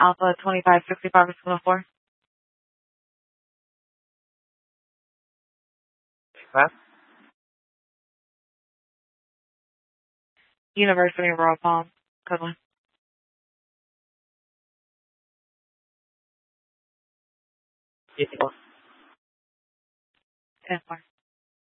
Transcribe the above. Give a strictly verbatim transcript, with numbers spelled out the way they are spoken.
Alpha twenty-five sixty-five or four. Huh? University of Royal Palm. Good one. Yes, ten four.